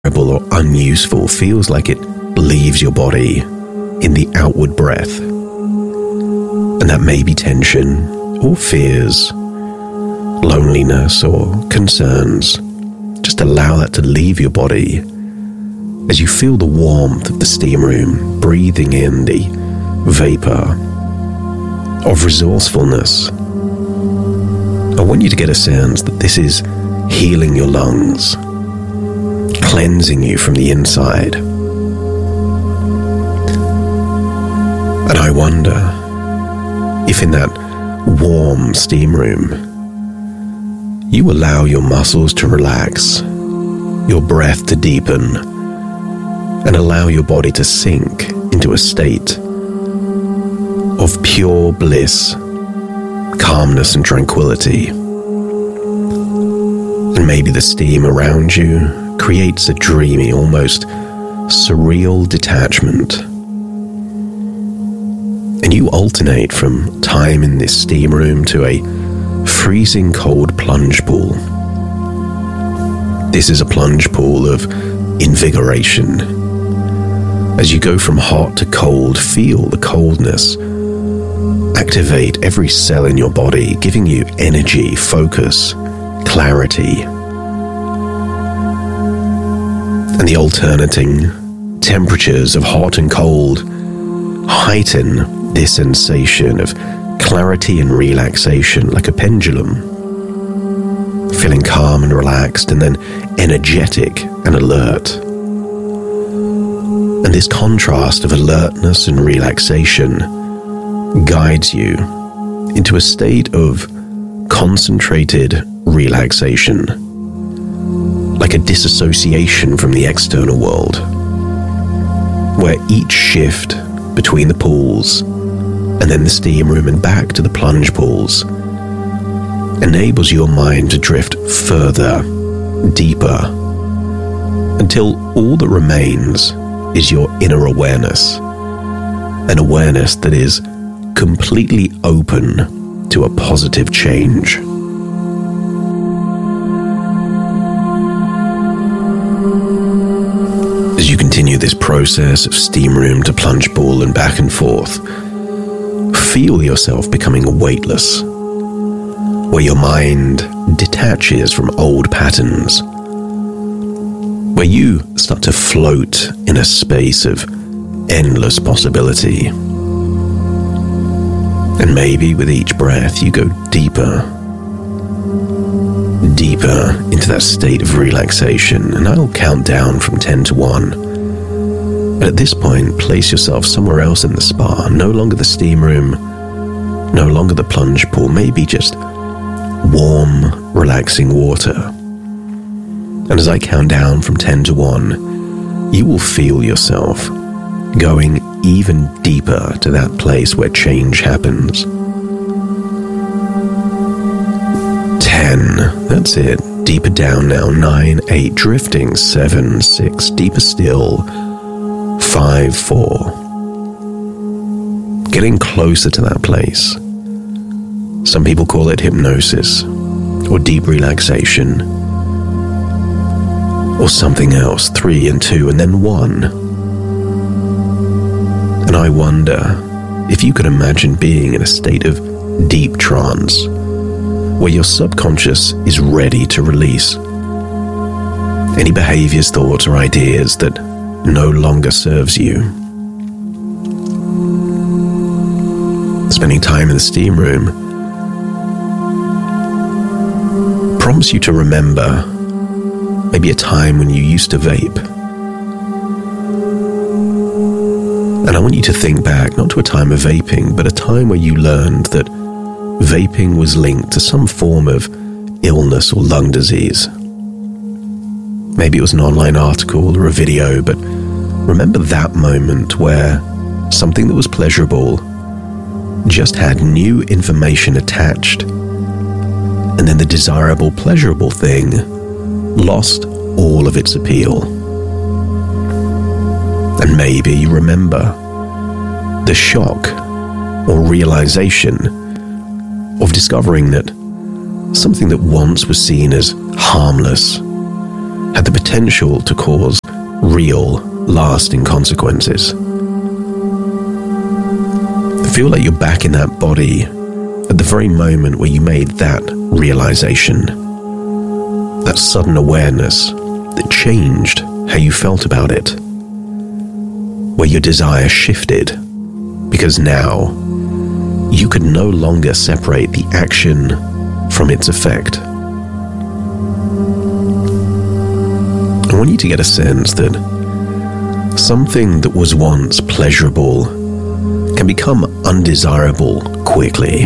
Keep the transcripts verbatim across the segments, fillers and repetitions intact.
or unuseful feels like it leaves your body in the outward breath. And that may be tension or fears, loneliness or concerns. Just allow that to leave your body as you feel the warmth of the steam room, breathing in the vapor of resourcefulness. I want you to get a sense that this is healing your lungs, cleansing you from the inside. And I wonder if in that warm steam room, you allow your muscles to relax, your breath to deepen, and allow your body to sink into a state of pure bliss, calmness and tranquility. And maybe the steam around you creates a dreamy, almost surreal detachment. And you alternate from time in this steam room to a freezing cold plunge pool. This is a plunge pool of invigoration. As you go from hot to cold, feel the coldness activate every cell in your body, giving you energy, focus, clarity. And the alternating temperatures of hot and cold heighten this sensation of clarity and relaxation like a pendulum, feeling calm and relaxed, and then energetic and alert. And this contrast of alertness and relaxation guides you into a state of concentrated relaxation, like a disassociation from the external world, where each shift between the pools and then the steam room and back to the plunge pools enables your mind to drift further, deeper, until all that remains is your inner awareness, an awareness that is completely open to a positive change. As you continue this process of steam room to plunge pool and back and forth, feel yourself becoming weightless, where your mind detaches from old patterns, where you start to float in a space of endless possibility. And maybe with each breath you go deeper, deeper into that state of relaxation, and I'll count down from ten to one. But at this point, place yourself somewhere else in the spa, no longer the steam room, no longer the plunge pool, maybe just warm, relaxing water. And as I count down from ten to one, you will feel yourself going even deeper to that place where change happens. Ten, that's it. Deeper down now. Nine, eight, drifting. Seven, six, deeper still. Five, four. Getting closer to that place. Some people call it hypnosis, or deep relaxation, or something else. Three and two, and then one. And I wonder if you could imagine being in a state of deep trance, where your subconscious is ready to release any behaviors, thoughts, or ideas that no longer serves you. Spending time in the steam room prompts you to remember maybe a time when you used to vape. And I want you to think back, not to a time of vaping, but a time where you learned that vaping was linked to some form of illness or lung disease. Maybe it was an online article or a video, but remember that moment where something that was pleasurable just had new information attached, and then the desirable, pleasurable thing lost all of its appeal. And maybe you remember the shock or realization of discovering that something that once was seen as harmless had the potential to cause real, lasting consequences. Feel like you're back in that body at the very moment where you made that realization, that sudden awareness that changed how you felt about it, where your desire shifted because now you could no longer separate the action from its effect. I want you to get a sense that something that was once pleasurable can become undesirable quickly.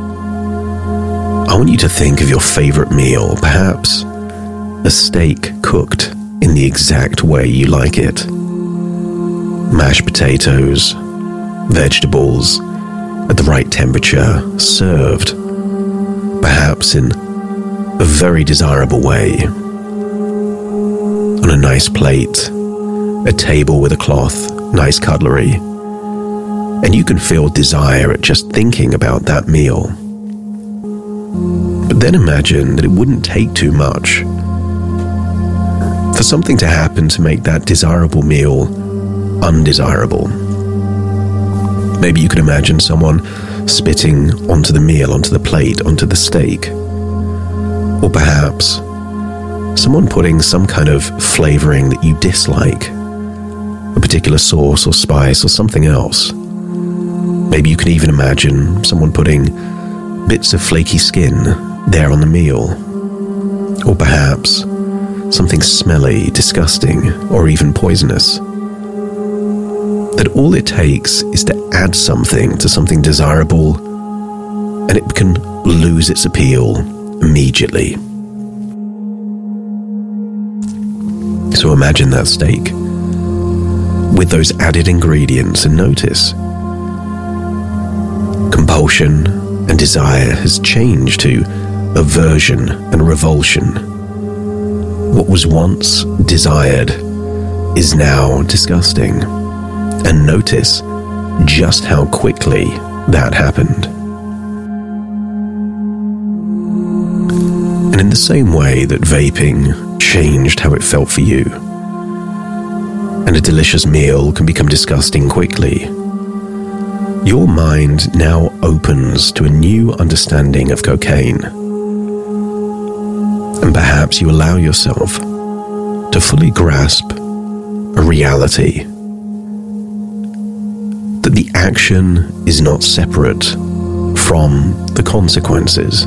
I want you to think of your favorite meal, perhaps a steak cooked in the exact way you like it. Mashed potatoes, vegetables at the right temperature, served perhaps in a very desirable way. On a nice plate, a table with a cloth, nice cutlery, and you can feel desire at just thinking about that meal. But then imagine that it wouldn't take too much for something to happen to make that desirable meal undesirable. Maybe you could imagine someone spitting onto the meal, onto the plate, onto the steak. Or perhaps someone putting some kind of flavoring that you dislike, a particular sauce or spice or something else. Maybe you can even imagine someone putting bits of flaky skin there on the meal. Or perhaps something smelly, disgusting, or even poisonous. That all it takes is to add something to something desirable, and it can lose its appeal immediately. So imagine that steak with those added ingredients and notice compulsion and desire has changed to aversion and revulsion. What was once desired is now disgusting. And notice just how quickly that happened. And in the same way that vaping changed how it felt for you, and a delicious meal can become disgusting quickly, your mind now opens to a new understanding of cocaine. And perhaps you allow yourself to fully grasp a reality that the action is not separate from the consequences.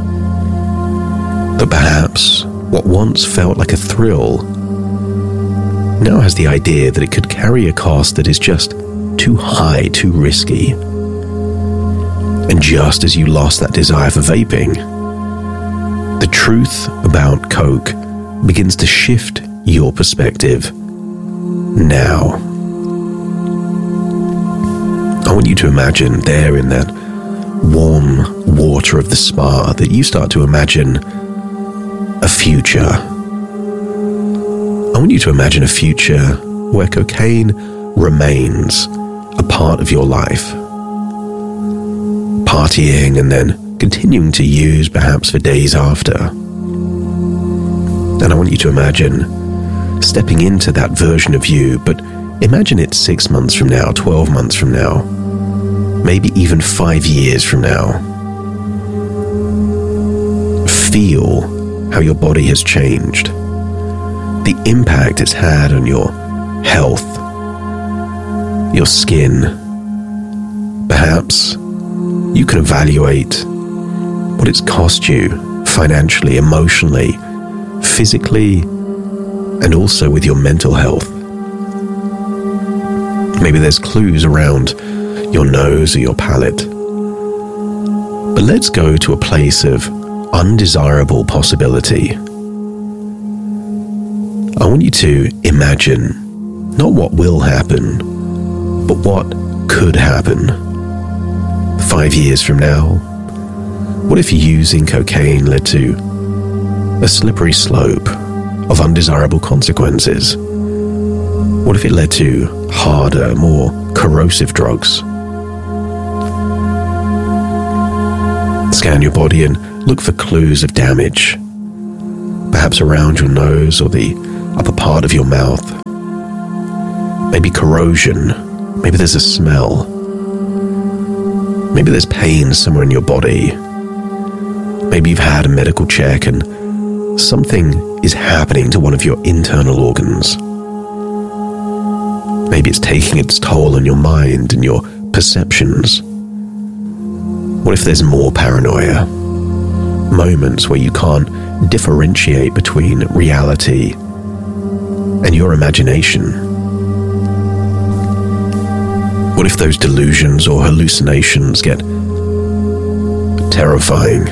That perhaps what once felt like a thrill now has the idea that it could carry a cost that is just too high, too risky. And just as you lost that desire for vaping, the truth about Coke begins to shift your perspective now. I want you to imagine there in that warm water of the spa that you start to imagine a future. I want you to imagine a future where cocaine remains a part of your life. Partying and then continuing to use perhaps for days after. And I want you to imagine stepping into that version of you, but imagine it six months from now, twelve months from now, maybe even five years from now. Feel how your body has changed, the impact it's had on your health, your skin. Perhaps you can evaluate what it's cost you financially, emotionally, physically, and also with your mental health. Maybe there's clues around your nose or your palate. But let's go to a place of undesirable possibility. I want you to imagine not what will happen, but what could happen. Five years from now, what if using cocaine led to a slippery slope of undesirable consequences? What if it led to harder, more corrosive drugs? Scan your body and look for clues of damage. perhaps around your nose or the upper part of your mouth. Maybe corrosion, maybe there's a smell, maybe there's pain somewhere in your body, maybe you've had a medical check and something is happening to one of your internal organs. Maybe it's taking its toll on your mind and your perceptions. What if there's more paranoia? Moments where you can't differentiate between reality and your imagination. What if those delusions or hallucinations get terrifying?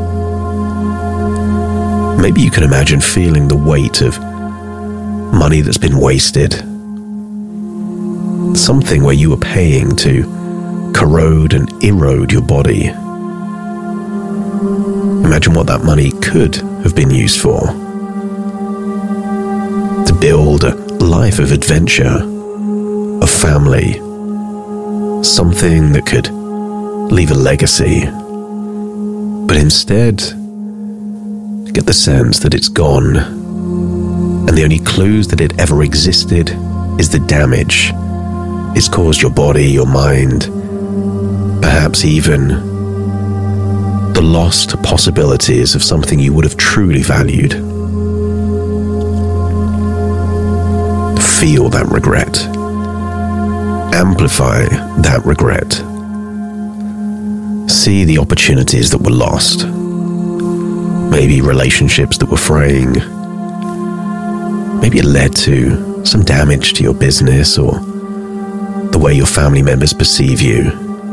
Maybe you can imagine feeling the weight of money that's been wasted. Something where you were paying to corrode and erode your body. Imagine what that money could have been used for. To build a life of adventure, of family, something that could leave a legacy. But instead, get the sense that it's gone, and the only clues that it ever existed is the damage it's caused your body, your mind, perhaps even the lost possibilities of something you would have truly valued. Feel that regret. Amplify that regret. See the opportunities that were lost. Maybe relationships that were fraying. Maybe it led to some damage to your business or the way your family members perceive you.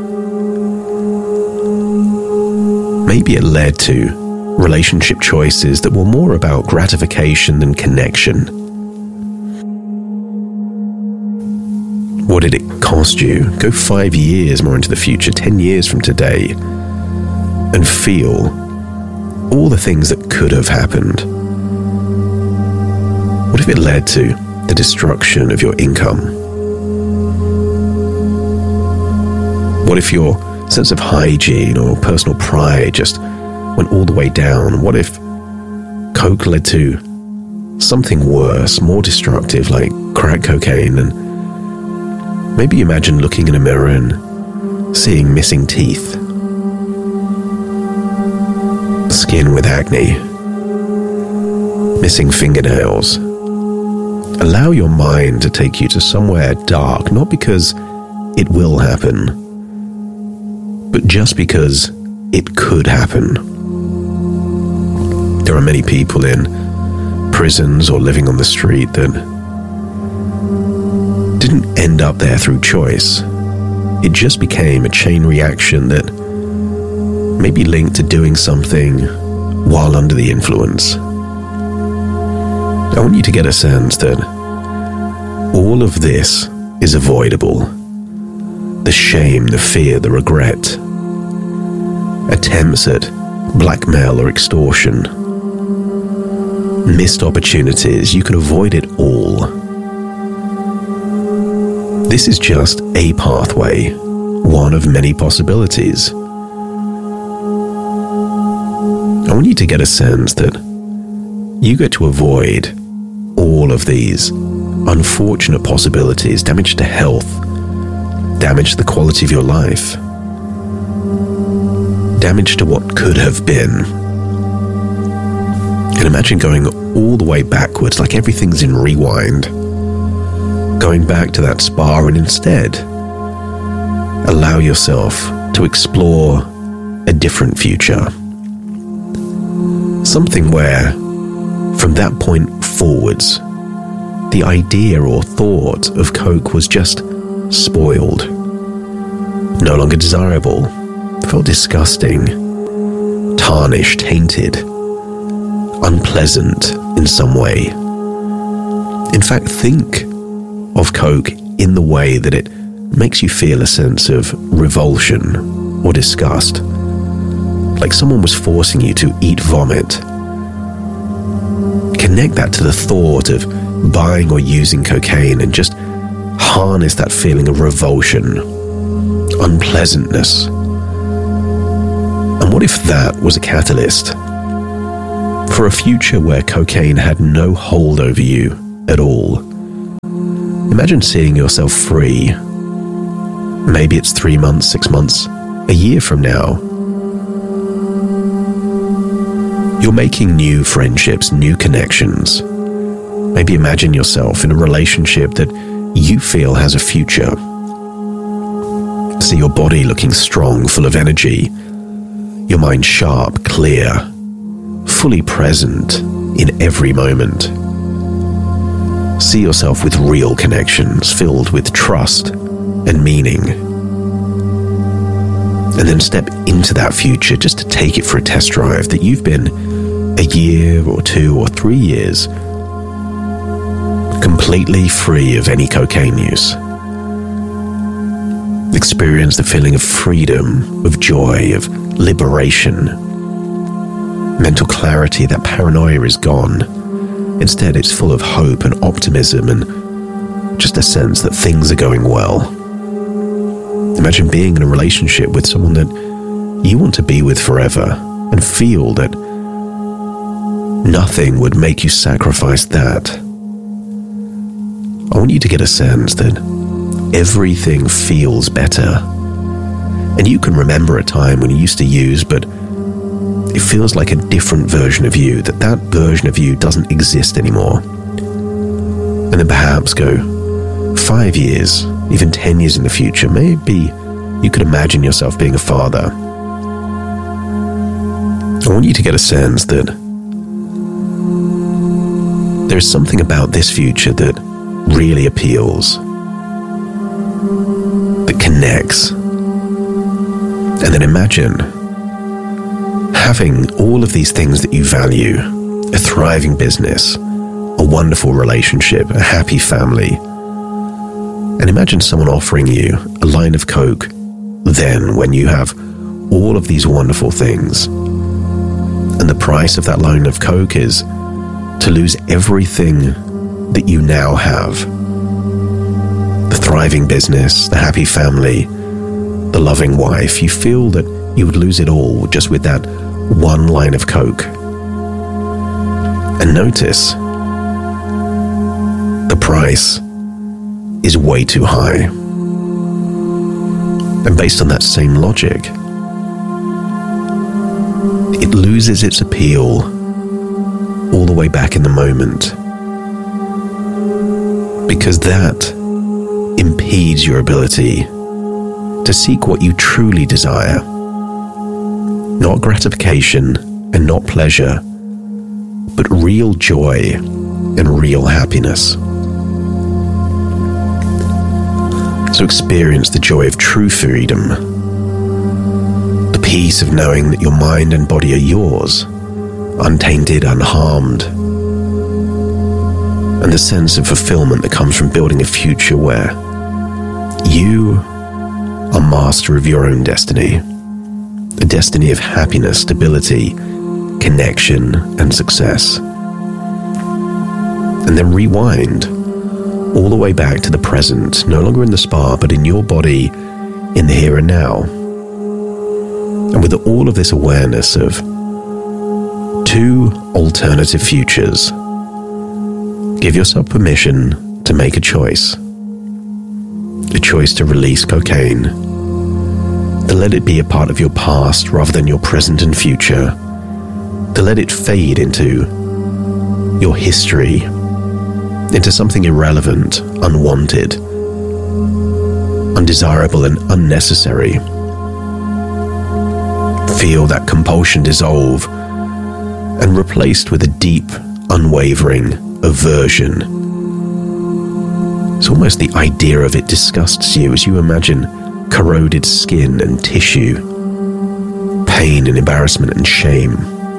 Maybe it led to relationship choices that were more about gratification than connection. What did it cost you? Go five years more into the future, ten years from today, and feel all the things that could have happened. What if it led to the destruction of your income? What if your sense of hygiene or personal pride just went all the way down? What if coke led to something worse, more destructive, like crack cocaine? And maybe imagine looking in a mirror and seeing missing teeth, skin with acne, missing fingernails. Allow your mind to take you to somewhere dark, not because it will happen, but just because it could happen. There are many people in prisons or living on the street that didn't end up there through choice. It just became a chain reaction that may be linked to doing something while under the influence. I want you to get a sense that all of this is avoidable. The shame, the fear, the regret, attempts at blackmail or extortion, missed opportunities, you can avoid it all. This is just a pathway, one of many possibilities. I want you to get a sense that you get to avoid all of these unfortunate possibilities, damage to health, damage to the quality of your life, damage to what could have been. And imagine going all the way backwards, like everything's in rewind, going back to that spa, and instead allow yourself to explore a different future. Something where, from that point forwards, the idea or thought of coke was just spoiled, no longer desirable, felt disgusting, tarnished, tainted, unpleasant in some way. In fact, think of coke in the way that it makes you feel a sense of revulsion or disgust, like someone was forcing you to eat vomit. Connect that to the thought of buying or using cocaine and just harness that feeling of revulsion, unpleasantness. And what if that was a catalyst For a future where cocaine had no hold over you at all. Imagine seeing yourself free. Maybe it's three months, six months, a year from now. You're making new friendships, new connections. Maybe imagine yourself in a relationship that you feel has a future. See your body looking strong, full of energy. Your mind sharp, clear, fully present in every moment. See yourself with real connections, filled with trust and meaning. And then step into that future just to take it for a test drive that you've been a year or two or three years completely free of any cocaine use. Experience the feeling of freedom, of joy, of liberation. Mental clarity, that paranoia is gone. Instead, it's full of hope and optimism and just a sense that things are going well. Imagine being in a relationship with someone that you want to be with forever and feel that nothing would make you sacrifice that. I want you to get a sense that everything feels better. And you can remember a time when you used to use, but it feels like a different version of you, that that version of you doesn't exist anymore. And then perhaps go five years, even ten years in the future, maybe you could imagine yourself being a father. I want you to get a sense that there's something about this future that really appeals, that connects. And then imagine having all of these things that you value, a thriving business, a wonderful relationship, a happy family. And imagine someone offering you a line of Coke then when you have all of these wonderful things. And the price of that line of Coke is to lose everything that you now have. The thriving business, the happy family, the loving wife. You feel that you would lose it all just with that one line of Coke. And notice, the price is way too high. And based on that same logic, it loses its appeal all the way back in the moment, because that impedes your ability to seek what you truly desire. Not gratification and not pleasure, but real joy and real happiness. So experience the joy of true freedom, the peace of knowing that your mind and body are yours, untainted, unharmed, and the sense of fulfillment that comes from building a future where you are master of your own destiny, a destiny of happiness, stability, connection, and success. And then rewind all the way back to the present, no longer in the spa, but in your body, in the here and now. And with all of this awareness of two alternative futures, give yourself permission to make a choice. A choice to release cocaine, to let it be a part of your past rather than your present and future, to let it fade into your history, into something irrelevant, unwanted, undesirable and unnecessary. Feel that compulsion dissolve and replaced with a deep, unwavering aversion. It's almost the idea of it disgusts you as you imagine corroded skin and tissue, pain and embarrassment and shame.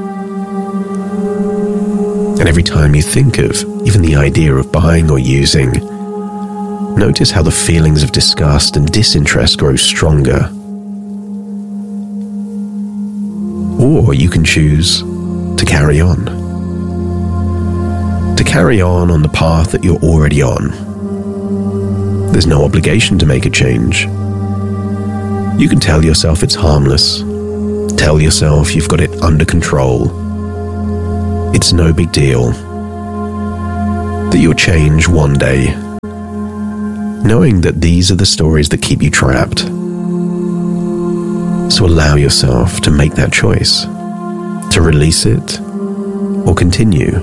And every time you think of even the idea of buying or using, notice how the feelings of disgust and disinterest grow stronger. Or you can choose to carry on. To carry on on the path that you're already on. There's no obligation to make a change. You can tell yourself it's harmless. Tell yourself you've got it under control. It's no big deal that you'll change one day, knowing that these are the stories that keep you trapped. So allow yourself to make that choice, to release it or continue.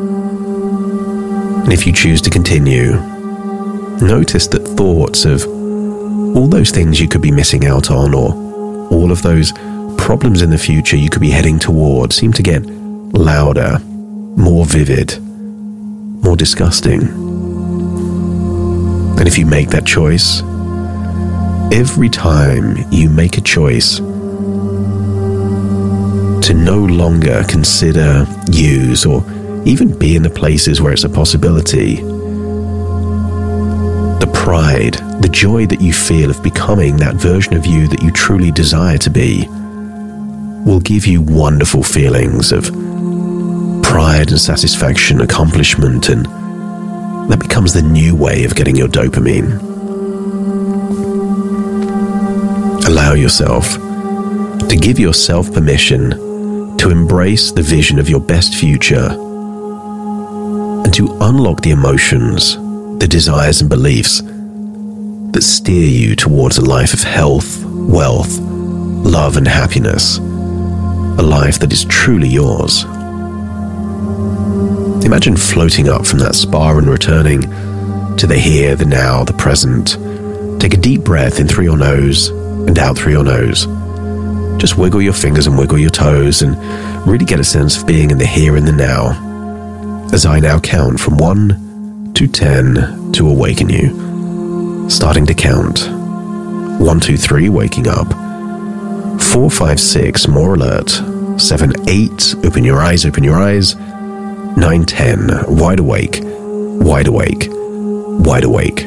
And if you choose to continue, notice that thoughts of all those things you could be missing out on, or all of those problems in the future you could be heading toward, seem to get louder, more vivid, more disgusting. And if you make that choice, every time you make a choice to no longer consider, use, or even be in the places where it's a possibility, the pride, the joy that you feel of becoming that version of you that you truly desire to be, will give you wonderful feelings of pride and satisfaction, accomplishment, and that becomes the new way of getting your dopamine. Allow yourself to give yourself permission to embrace the vision of your best future and to unlock the emotions, the desires and beliefs that steer you towards a life of health, wealth, love and happiness, a life that is truly yours. Imagine floating up from that spa and returning to the here, the now, the present. Take a deep breath in through your nose and out through your nose. Just wiggle your fingers and wiggle your toes and really get a sense of being in the here and the now, as I now count from one to ten to awaken you. Starting to count. One, two, three, waking up. Four, five, six, more alert. Seven, eight, open your eyes, open your eyes. Nine, ten, wide awake, wide awake, wide awake.